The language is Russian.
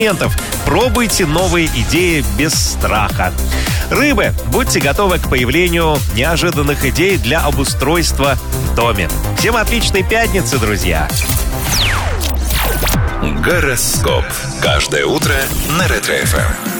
Пробуйте новые идеи без страха. Рыбы, будьте готовы к появлению неожиданных идей для обустройства в доме. Всем отличной пятницы, друзья! Гороскоп. Каждое утро на Ретро-ФМ.